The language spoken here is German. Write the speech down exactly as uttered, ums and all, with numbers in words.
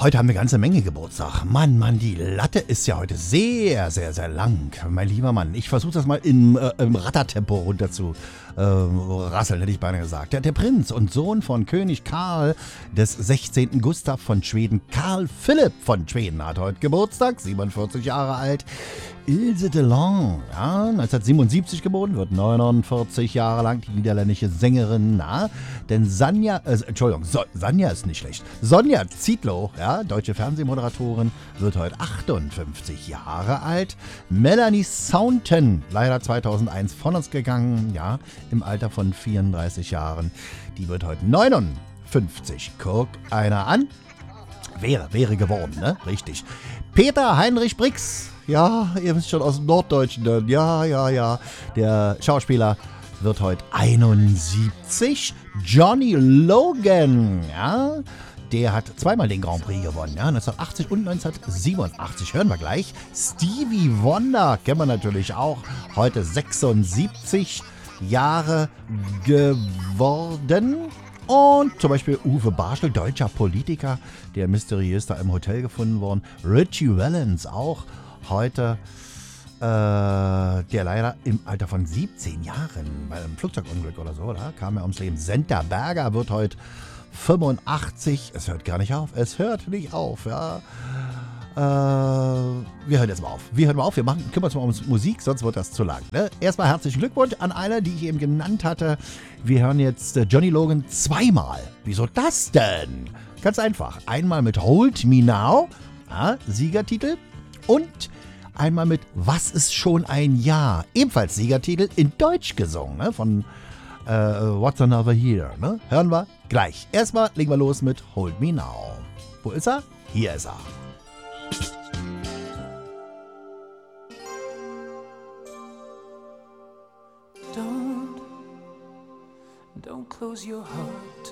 Heute haben wir eine ganze Menge Geburtstag. Mann, Mann, die Latte ist ja heute sehr, sehr, sehr lang. Mein lieber Mann, ich versuche das mal im, äh, im Rattertempo runter zu äh, rasseln, hätte ich beinahe gesagt. Der, der Prinz und Sohn von König Karl des sechzehnten. Gustav von Schweden, Karl Philipp von Schweden, hat heute Geburtstag, siebenundvierzig Jahre alt. Ilse Delon, ja, neunzehnhundertsiebenundsiebzig geboren, wird neunundvierzig Jahre lang, die niederländische Sängerin, na, denn Sanja, äh, Entschuldigung, so, Sanja ist nicht schlecht. Sonja Zietlow, ja, deutsche Fernsehmoderatorin, wird heute achtundfünfzig Jahre alt. Melanie Saunton, leider zweitausendeins von uns gegangen, ja, im Alter von vierunddreißig Jahren, die wird heute neunundfünfzig. Guck einer an. Wäre, wäre geworden, ne? Richtig. Peter Heinrich Brix, ja, ihr wisst schon aus dem Norddeutschen, ne? ja, ja, ja, der Schauspieler wird heute einundsiebzig. Johnny Logan, ja, der hat zweimal den Grand Prix gewonnen, ja, neunzehnhundertachtzig und neunzehnhundertsiebenundachtzig, hören wir gleich. Stevie Wonder, kennen wir natürlich auch, heute sechsundsiebzig Jahre geworden. Und zum Beispiel Uwe Barschel, deutscher Politiker, der mysteriös da im Hotel gefunden worden. Richie Valens auch heute, äh, der leider im Alter von siebzehn Jahren bei einem Flugzeugunglück oder so, da kam er ums Leben. Senta Berger wird heute fünfundachtzig. Es hört gar nicht auf, es hört nicht auf, ja. Äh, wir hören jetzt mal auf. Wir hören mal auf, wir machen, kümmern uns mal um Musik, sonst wird das zu lang. Ne? Erstmal herzlichen Glückwunsch an alle, die ich eben genannt hatte. Wir hören jetzt äh, Johnny Logan zweimal. Wieso das denn? Ganz einfach. Einmal mit Hold Me Now, ja, Siegertitel, und einmal mit Was ist schon ein Jahr? Ebenfalls Siegertitel in Deutsch gesungen, ne? Von äh, What's Another Year. Ne? Hören wir gleich. Erstmal legen wir los mit Hold Me Now. Wo ist er? Hier ist er. Don't, don't close your heart.